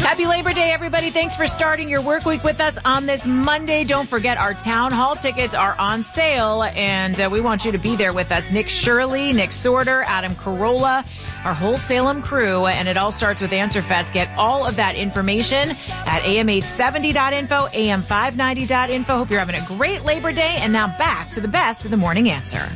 Happy Labor Day, everybody. Thanks for starting your work week with us on this Monday. Don't forget our town hall tickets are on sale, and we want you to be there with us. Nick Shirley, Nick Sorter, Adam Carolla, our whole Salem crew, and it all starts with AnswerFest. Get all of that information at am870.info, am590.info. Hope you're having a great Labor Day, and now back to the best of the Morning Answer.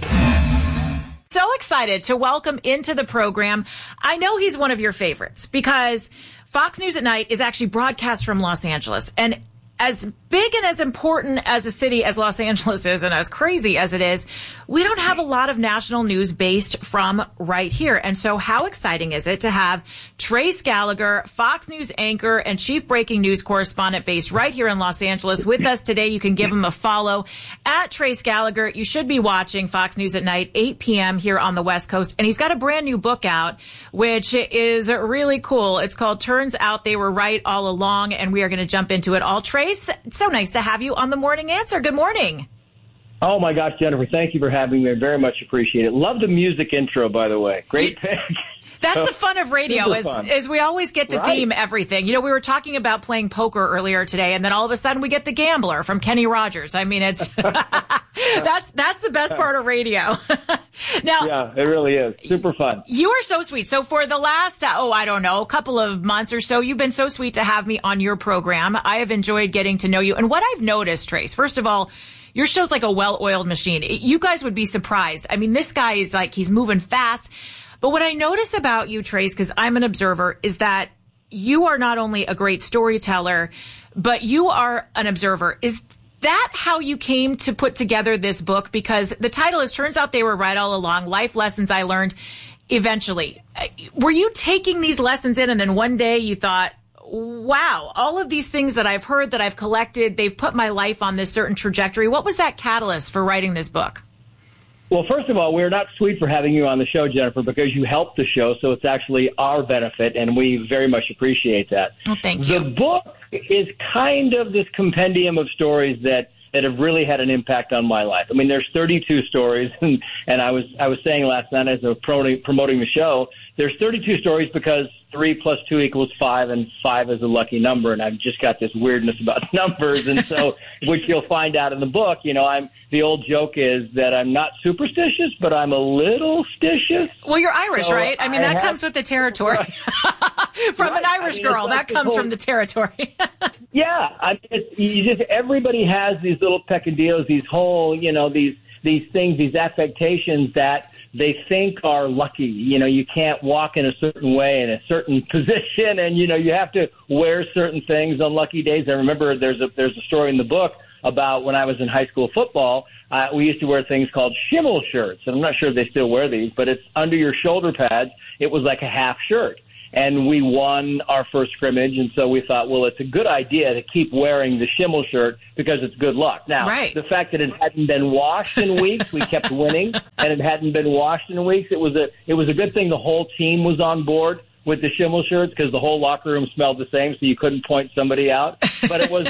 So excited to welcome into the program. I know he's one of your favorites because Fox News at Night is actually broadcast from Los Angeles. And as big and as important as a city as Los Angeles is and as crazy as it is, we don't have a lot of national news based from right here. And so how exciting is it to have Trace Gallagher, Fox News anchor and chief breaking news correspondent based right here in Los Angeles with us today. You can give him a follow at Trace Gallagher. You should be watching Fox News at Night, 8 p.m. here on the West Coast. And he's got a brand new book out, which is really cool. It's called Turns Out They Were Right All Along. And we are going to jump into it all. Trace, it's so nice to have you on the Morning Answer. Good morning. Oh, my gosh, Jennifer, thank you for having me. I very much appreciate it. Love the music intro, by the way. Great pick. That's the fun of radio is we always get to theme everything. You know, we were talking about playing poker earlier today, and then all of a sudden we get The Gambler from Kenny Rogers. I mean, it's that's the best part of radio. Now, yeah, it really is. Super fun. You are so sweet. So for the last, I don't know, a couple of months or so, you've been so sweet to have me on your program. I have enjoyed getting to know you. And what I've noticed, Trace, first of all, your show's like a well-oiled machine. You guys would be surprised. I mean, this guy is like, he's moving fast. But what I notice about you, Trace, because I'm an observer, is that you are not only a great storyteller, but you are an observer. Is that how you came to put together this book? Because the title is Turns Out They Were Right All Along, Life Lessons I Learned Eventually. Were you taking these lessons in and then one day you thought, wow, all of these things that I've heard, that I've collected, they've put my life on this certain trajectory. What was that catalyst for writing this book? Well, first of all, we're not sweet for having you on the show, Jennifer, because you helped the show, so it's actually our benefit, and we very much appreciate that. Well, thank you. The book is kind of this compendium of stories that have really had an impact on my life. I mean, there's 32 stories, and I was saying last night as I was promoting the show, there's 32 stories because 3 + 2 = 5, and 5 is a lucky number, and I've just got this weirdness about numbers, and so, which you'll find out in the book. You know, the old joke is that I'm not superstitious, but I'm a little stitious. Well, you're Irish, so right? I mean, that comes with the territory. Right. From an Irish girl, that comes from the territory. Yeah, everybody has these little peccadillos, these whole, these things, these affectations that they think are lucky. You know, you can't walk in a certain way in a certain position, and you have to wear certain things on lucky days. I remember there's a story in the book about when I was in high school football. We used to wear things called shimmel shirts, and I'm not sure if they still wear these, but it's under your shoulder pads. It was like a half shirt. And we won our first scrimmage, and so we thought, well, it's a good idea to keep wearing the shimmel shirt because it's good luck. Now, The fact that it hadn't been washed in weeks, we kept winning, and it hadn't been washed in weeks. It was a good thing the whole team was on board with the shimmel shirts because the whole locker room smelled the same, so you couldn't point somebody out. But it was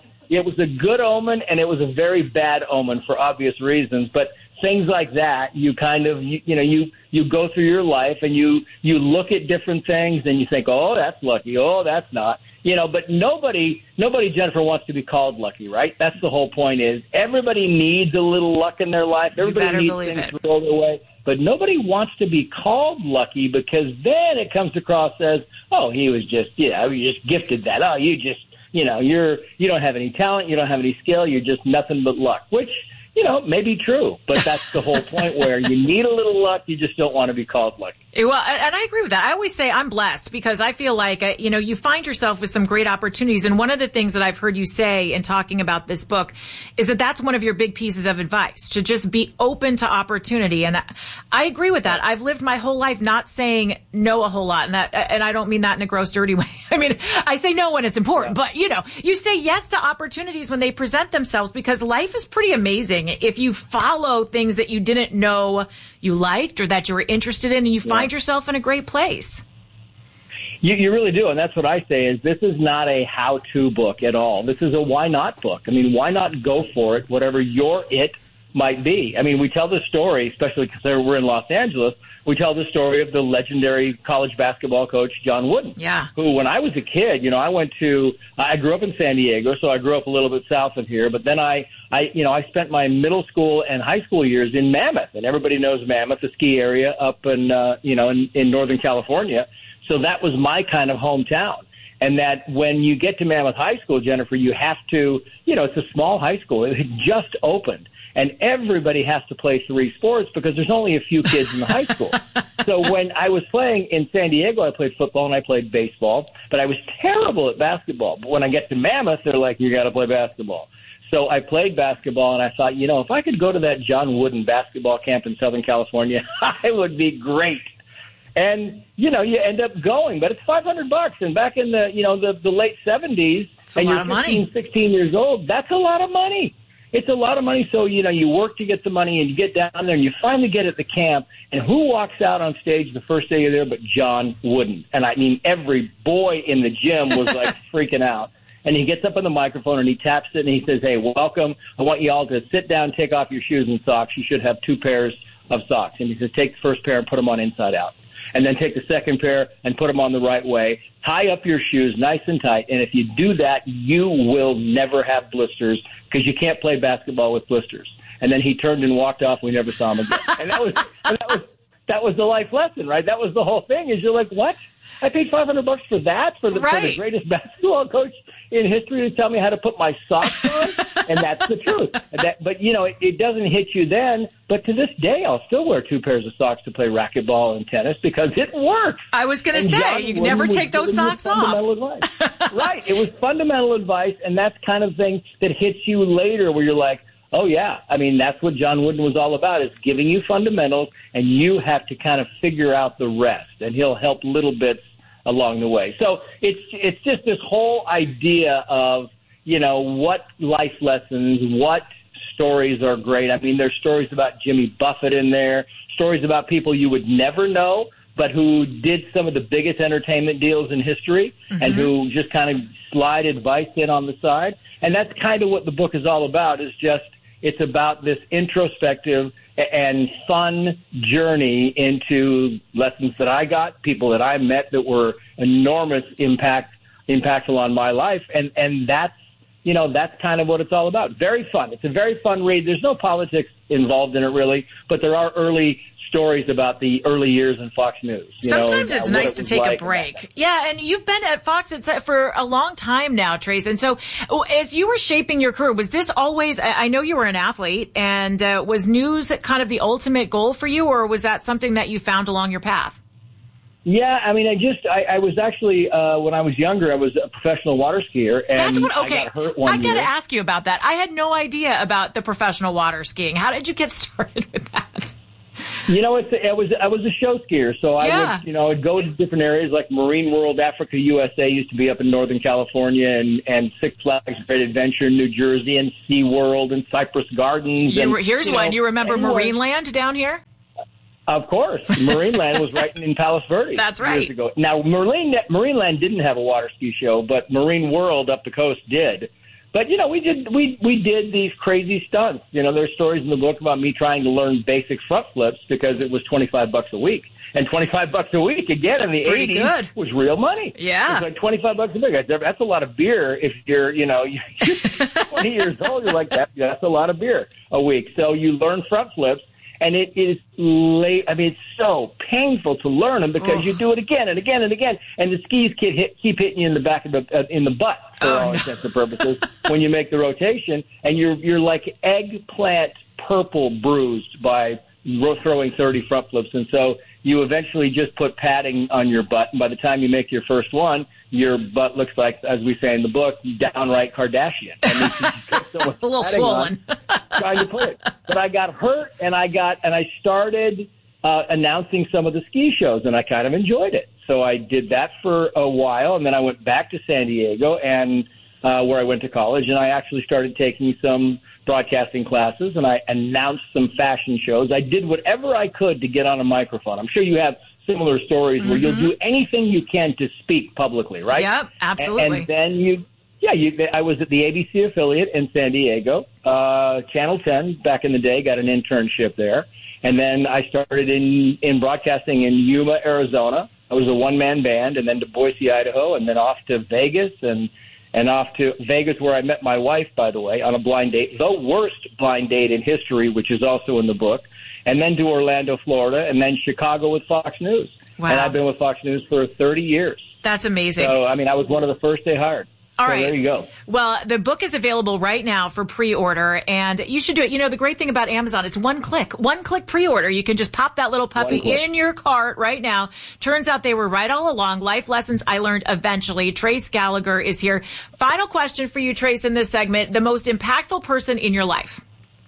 a good omen, and it was a very bad omen for obvious reasons. But things like that, you kind of, you go through your life and you look at different things and you think, oh, that's lucky. Oh, that's not, but nobody, Jennifer, wants to be called lucky, right? That's the whole point is everybody needs a little luck in their life. Everybody needs things to go their way, but nobody wants to be called lucky because then it comes across as, oh, he was just, you just gifted that. Oh, you just, you don't have any talent. You don't have any skill. You're just nothing but luck, which, may be true, but that's the whole point where you need a little luck. You just don't want to be called lucky. Well, and I agree with that. I always say I'm blessed because I feel like, you find yourself with some great opportunities. And one of the things that I've heard you say in talking about this book is that that's one of your big pieces of advice, to just be open to opportunity. And I agree with that. I've lived my whole life not saying no a whole lot. And I don't mean that in a gross, dirty way. I mean, I say no when it's important, but you say yes to opportunities when they present themselves because life is pretty amazing if you follow things that you didn't know you liked or that you were interested in and you find yourself in a great place. You really do, and that's what I say is this is not a how-to book at all. This is a why not book. I mean, why not go for it, whatever your it might be. I mean, we tell the story, especially because we're in Los Angeles, we tell the story of the legendary college basketball coach, John Wooden. Yeah. Who, when I was a kid, I grew up in San Diego, so I grew up a little bit south of here, but then I spent my middle school and high school years in Mammoth, and everybody knows Mammoth, the ski area up in Northern California. So that was my kind of hometown. And that when you get to Mammoth High School, Jennifer, you have to, it's a small high school. It had just opened. And everybody has to play 3 sports because there's only a few kids in the high school. So when I was playing in San Diego, I played football and I played baseball, but I was terrible at basketball. But when I get to Mammoth, they're like, you got to play basketball. So I played basketball, and I thought, if I could go to that John Wooden basketball camp in Southern California, I would be great. And, you end up going, but it's $500. And back in the late 70s, and you're 15, 16 years old, that's a lot of money. It's a lot of money. So, you work to get the money, and you get down there, and you finally get at the camp. And who walks out on stage the first day you're there but John Wooden? And I mean, every boy in the gym was like freaking out. And he gets up on the microphone, and he taps it, and he says, hey, welcome. I want you all to sit down, take off your shoes and socks. You should have 2 pairs of socks. And he says, take the first pair and put them on inside out. And then take the second pair and put them on the right way. Tie up your shoes nice and tight. And if you do that, you will never have blisters because you can't play basketball with blisters. And then he turned and walked off. We never saw him again. And that was the life lesson, right? That was the whole thing. Is you're like, what? I paid $500 for that for the greatest basketball coach in history to tell me how to put my socks on, and that's the truth. But it doesn't hit you then. But to this day, I'll still wear 2 pairs of socks to play racquetball and tennis because it works. I was going to say, you can never take those socks off. Right. It was fundamental advice, and that's kind of thing that hits you later where you're like, oh, yeah. I mean, that's what John Wooden was all about, is giving you fundamentals, and you have to kind of figure out the rest, and he'll help little bits along the way. So it's just this whole idea of, what life lessons, what stories are great. I mean, there's stories about Jimmy Buffett in there, stories about people you would never know, but who did some of the biggest entertainment deals in history and who just kind of slide advice in on the side. And that's kind of what the book is all about, is just it's about this introspective and fun journey into lessons that I got, people that I met that were enormous impactful on my life. And that's kind of what it's all about. Very fun. It's a very fun read. There's no politics involved in it really, but there are early stories about the early years in Fox News. Sometimes it's nice to take a break. Yeah, and you've been at Fox for a long time now, Trace. And so as you were shaping your career, was this always, I know you were an athlete, and was news kind of the ultimate goal for you, or was that something that you found along your path? Yeah, I mean, I was actually, when I was younger, I was a professional water skier. And I got hurt one year. I got to ask you about that. I had no idea about the professional water skiing. How did you get started with that? I was a show skier, so I would, I'd go to different areas like Marine World Africa USA used to be up in Northern California, and Six Flags Great Adventure in New Jersey, and SeaWorld and Cypress Gardens. Here's one. You remember Marineland down here? Of course. Marineland was right in Palos Verdes. That's right. Years ago. Now, Marineland didn't have a water ski show, but Marine World up the coast did. But, we did these crazy stunts. There's stories in the book about me trying to learn basic front flips because it was $25 a week. And $25 a week, again, in the Pretty 80s good. was real money. Yeah. It was like $25 a week. That's a lot of beer if you're, you're 20 years old. You're like, that's a lot of beer a week. So you learn front flips. And it is late. I mean, it's so painful to learn them because you do it again and again and again, and the skis keep hitting you in the back of in the butt for all intents and purposes when you make the rotation, and you're like eggplant purple bruised by throwing 30 front flips, and so you eventually just put padding on your butt, and by the time you make your first one, your butt looks like, as we say in the book, downright Kardashian. A little swollen. Trying to put it. But I got hurt, and I started announcing some of the ski shows, and I kind of enjoyed it. So I did that for a while, and then I went back to San Diego, and where I went to college, and I actually started taking some broadcasting classes, and I announced some fashion shows. I did whatever I could to get on a microphone. I'm sure you have similar stories where you'll do anything you can to speak publicly, right? Yep, absolutely. And then you Yeah, I was at the ABC affiliate in San Diego. Channel 10 back in the day, got an internship there. And then I started in broadcasting in Yuma, Arizona. I was a one-man band, and then to Boise, Idaho, and then off to Vegas, and off to Vegas where I met my wife, by the way, on a blind date, the worst blind date in history, which is also in the book, and then to Orlando, Florida, and then Chicago with Fox News. Wow. And I've been with Fox News for 30 years. That's amazing. So, I mean, I was one of the first they hired. All so right. There you go. Well, the book is available right now for pre-order, and you should do it. You know, the great thing about Amazon, it's one click pre-order. You can just pop that little puppy in your cart right now. Turns out they were right all along. Life lessons I learned eventually. Trace Gallagher is here. Final question for you, Trace, in this segment. The most impactful person in your life?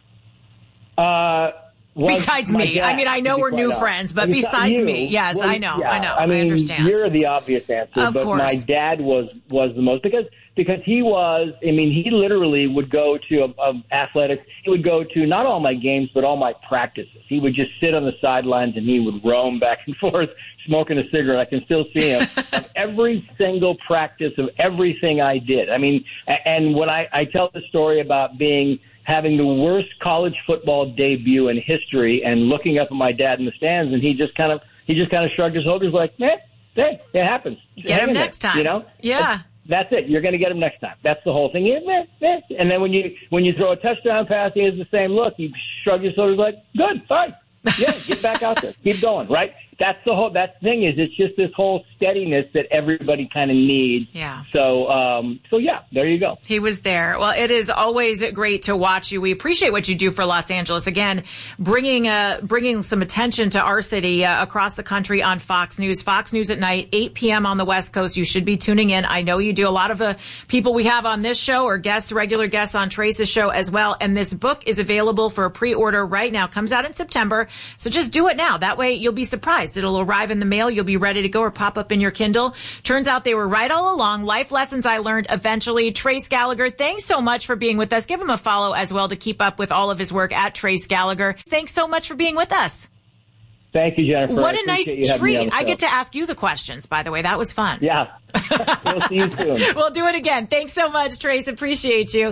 Besides me. Dad, I mean, I know we're new friends, but besides me. Yes, well, I know. Yeah, I mean, I understand. You're the obvious answer, of but course. my dad was the most, because he was, I mean, he literally would go to athletics. He would go to not all my games, but all my practices. He would just sit on the sidelines and he would roam back and forth, smoking a cigarette. I can still see him of every single practice of everything I did. I mean, and when I tell the story about having the worst college football debut in history and looking up at my dad in the stands, and he just kind of shrugged his shoulders like, it happens. Get him next time. You know? Yeah. That's it. You're going to get him next time. That's the whole thing. And then when you throw a touchdown pass, he has the same look. He shrugs his shoulders like, good, fine. Yeah, get back out there. Keep going, right? That's the thing is, it's just this whole steadiness that everybody kind of needs. Yeah. So yeah, there you go. He was there. Well, it is always great to watch you. We appreciate what you do for Los Angeles. Again, bringing some attention to our city across the country on Fox News. Fox News at night, 8 p.m. on the West Coast. You should be tuning in. I know you do. A lot of the people we have on this show are regular guests on Trace's show as well. And this book is available for a pre-order right now. Comes out in September. So just do it now. That way you'll be surprised. It'll arrive in the mail. You'll be ready to go or pop up in your Kindle. Turns out they were right all along. Life lessons I learned eventually. Trace Gallagher, thanks so much for being with us. Give him a follow as well to keep up with all of his work at Trace Gallagher. Thanks so much for being with us. Thank you, Jennifer. What a nice treat. I get to ask you the questions, by the way. That was fun. Yeah. We'll see you soon. We'll do it again. Thanks so much, Trace. Appreciate you.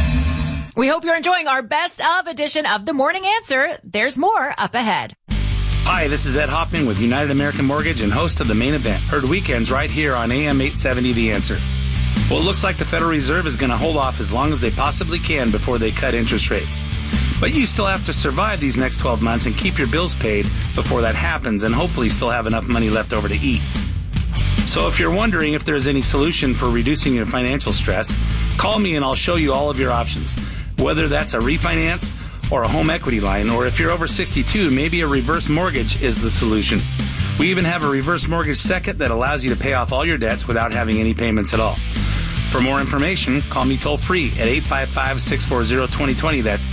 We hope you're enjoying our best of edition of The Morning Answer. There's more up ahead. Hi, this is Ed Hoffman with United American Mortgage and host of The Main Event. Heard weekends right here on AM 870 The Answer. Well, it looks like the Federal Reserve is going to hold off as long as they possibly can before they cut interest rates. But you still have to survive these next 12 months and keep your bills paid before that happens, and hopefully still have enough money left over to eat. So if you're wondering if there's any solution for reducing your financial stress, call me and I'll show you all of your options. Whether that's a refinance or a home equity line, or if you're over 62, maybe a reverse mortgage is the solution. We even have a reverse mortgage second that allows you to pay off all your debts without having any payments at all. For more information, call me toll free at 855-640-2020. That's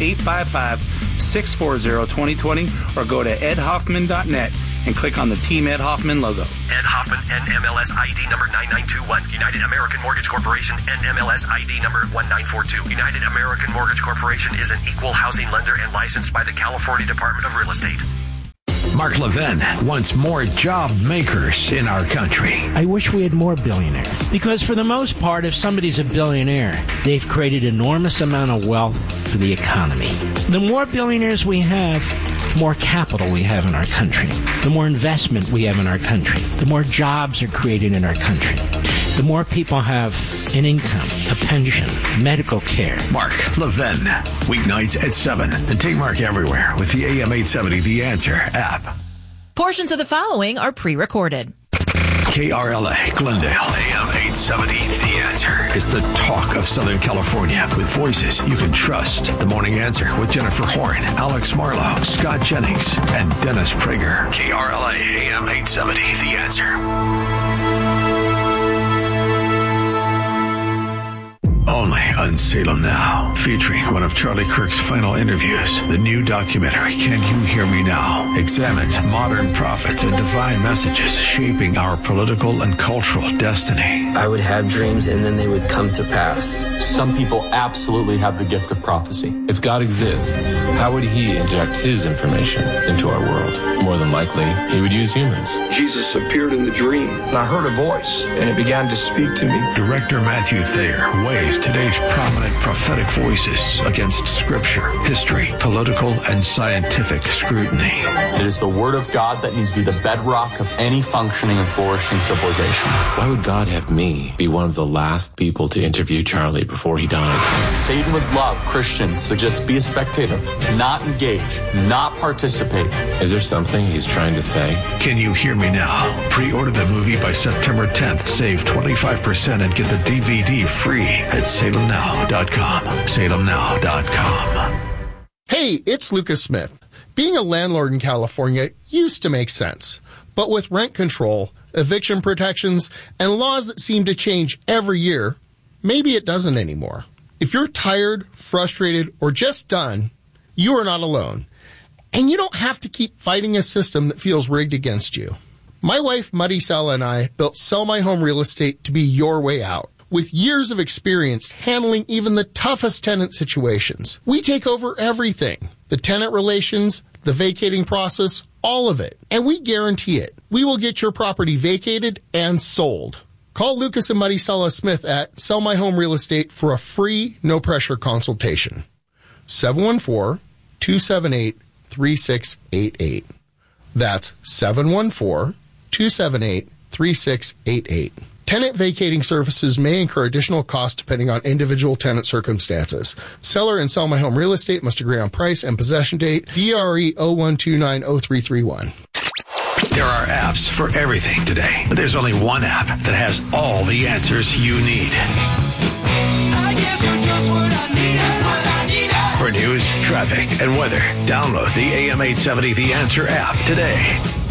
855-640-2020, or go to edhoffman.net and click on the Team Ed Hoffman logo. Ed Hoffman, NMLS ID number 9921. United American Mortgage Corporation, NMLS ID number 1942. United American Mortgage Corporation is an equal housing lender and licensed by the California Department of Real Estate. Mark Levin wants more job makers in our country. I wish we had more billionaires. Because for the most part, if somebody's a billionaire, they've created enormous amount of wealth for the economy. The more billionaires we have, the more capital we have in our country. The more investment we have in our country. The more jobs are created in our country. The more people have an income, a pension, medical care. Mark Levin, weeknights at 7. And take Mark everywhere with the AM 870 The Answer app. Portions of the following are pre-recorded. KRLA, Glendale, AM 870 The Answer is the talk of Southern California with voices you can trust. The Morning Answer with Jennifer Horn, Alex Marlowe, Scott Jennings, and Dennis Prager. KRLA, AM 870 The Answer. Only on Salem Now. featuring one of Charlie Kirk's final interviews. The new documentary, Can You Hear Me Now?, examines modern prophets and divine messages shaping our political and cultural destiny. I would have dreams and then they would come to pass. Some people absolutely have the gift of prophecy. If God exists, how would he inject his information into our world? More than likely, he would use humans. Jesus appeared in the dream, and I heard a voice, and it began to speak to me. Director Matthew Thayer weighs today's prominent prophetic voices against scripture, history, political, and scientific scrutiny. It is the Word of God that needs to be the bedrock of any functioning and flourishing civilization. Why would God have me be one of the last people to interview Charlie before he died? Satan would love Christians to just be a spectator, not engage, not participate. Is there something he's trying to say? Can You Hear Me Now? Pre-order the movie by September 10th. Save 25% and get the DVD free at salemnow.com. salemnow.com. Hey, it's Lucas Smith. Being a landlord in California used to make sense. But with rent control, eviction protections, and laws that seem to change every year, maybe it doesn't anymore. If you're tired, frustrated, or just done, you are not alone. And you don't have to keep fighting a system that feels rigged against you. My wife, Muddy Sala, and I built Sell My Home Real Estate to be your way out. With years of experience handling even the toughest tenant situations, we take over everything. The tenant relations, the vacating process, all of it. And we guarantee it. We will get your property vacated and sold. Call Lucas and Muddy Sala Smith at Sell My Home Real Estate for a free, no-pressure consultation. 714-278-3688. That's 714-278-3688. Tenant vacating services may incur additional costs depending on individual tenant circumstances. Seller and Sell My Home Real Estate must agree on price and possession date. DRE 01290331. There are apps for everything today, but there's only one app that has all the answers you need. I guess you're just what I need. For news, traffic, and weather, download the AM 870 The Answer app today.